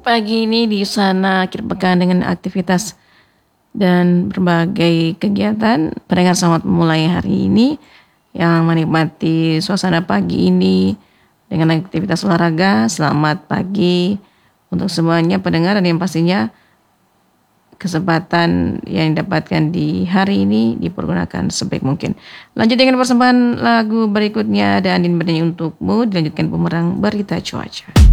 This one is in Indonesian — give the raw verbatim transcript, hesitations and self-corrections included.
pagi ini di sana akhir pekan dengan aktivitas dan berbagai kegiatan. Pendengar selamat memulai hari ini yang menikmati suasana pagi ini dengan aktivitas olahraga. Selamat pagi untuk semuanya pendengar, dan yang pastinya kesempatan yang didapatkan di hari ini dipergunakan sebaik mungkin. Lanjut dengan persembahan lagu berikutnya, ada Andin bernyanyi untukmu, dilanjutkan pemerang berita cuaca.